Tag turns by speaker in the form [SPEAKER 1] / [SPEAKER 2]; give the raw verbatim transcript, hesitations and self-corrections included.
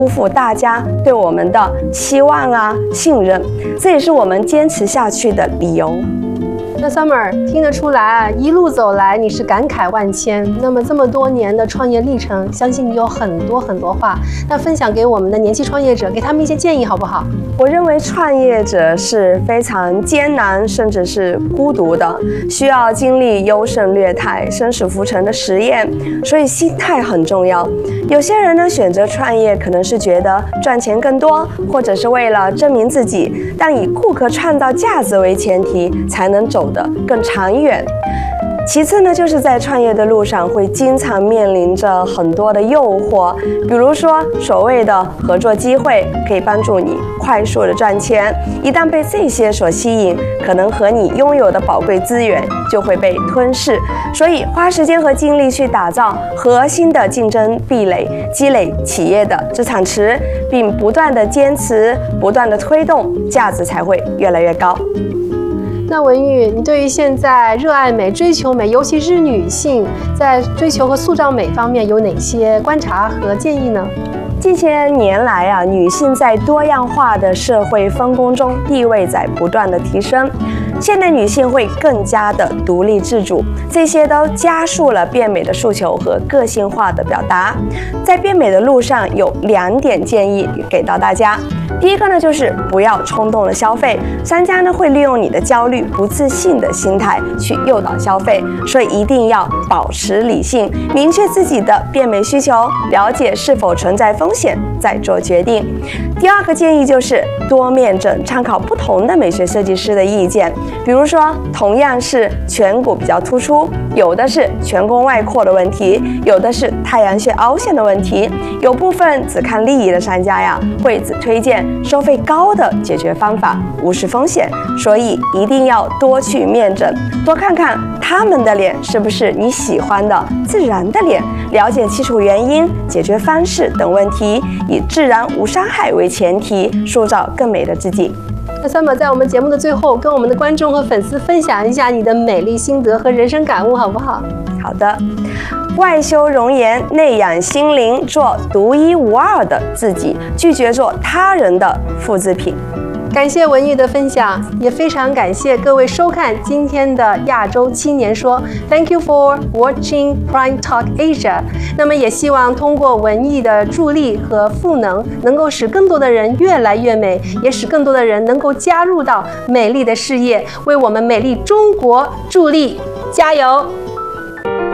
[SPEAKER 1] 辜负大家对我们的期望啊、信任，这也是我们坚持下去的理由。
[SPEAKER 2] 那 Summer 听得出来，一路走来你是感慨万千。那么这么多年的创业历程，相信你有很多很多话，那分享给我们的年轻创业者，给他们一些建议好不好？
[SPEAKER 1] 我认为创业者是非常艰难，甚至是孤独的，需要经历优胜劣汰、生死浮沉的实验，所以心态很重要。有些人呢选择创业，可能是觉得赚钱更多，或者是为了证明自己，但以顾客创造价值为前提，才能走得更长远。其次呢，就是在创业的路上会经常面临着很多的诱惑，比如说所谓的合作机会可以帮助你快速的赚钱，一旦被这些所吸引，可能和你拥有的宝贵资源就会被吞噬。所以花时间和精力去打造核心的竞争壁垒，积累企业的资产池，并不断的坚持，不断的推动，价值才会越来越高。
[SPEAKER 2] 那文玉，你对于现在热爱美、追求美，尤其是女性在追求和塑造美方面有哪些观察和建议呢？
[SPEAKER 1] 近些年来啊，女性在多样化的社会分工中地位在不断的提升，现代女性会更加的独立自主，这些都加速了变美的诉求和个性化的表达。在变美的路上，有两点建议给到大家。第一个呢，就是不要冲动的消费，商家呢会利用你的焦虑、不自信的心态去诱导消费，所以一定要保持理性，明确自己的变美需求，了解是否存在风险，再做决定。第二个建议就是多面诊，参考不同的美学设计师的意见，比如说同样是颧骨比较突出，有的是颧弓外扩的问题，有的是太阳穴凹陷的问题，有部分只看利益的商家呀，会只推荐收费高的解决方法，无视风险，所以一定要多去面诊，多看看他们的脸是不是你喜欢的自然的脸，了解基础原因、解决方式等问题，以自然无伤害为前提，塑造更美的自己。
[SPEAKER 2] 那 Summer 在我们节目的最后，跟我们的观众和粉丝分享一下你的美丽心得和人生感悟，好不好？
[SPEAKER 1] 好的。外修容颜，内养心灵，做独一无二的自己，拒绝做他人的复制品。
[SPEAKER 2] 感谢文玉的分享，也非常感谢各位收看今天的亚洲青年说。Thank you for watching Prime Talk Asia。那么也希望通过文艺的助力和赋能，能够使更多的人越来越美，也使更多的人能够加入到美丽的事业，为我们美丽中国助力。加油！